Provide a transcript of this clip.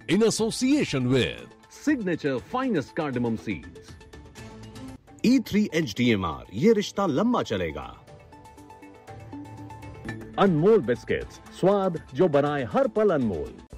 in association with Signature Finest Cardamom Seeds. E3 HDMR, ये रिश्ता लंबा चलेगा। अनमोल बिस्किट्स, स्वाद जो बनाए हर पल अनमोल।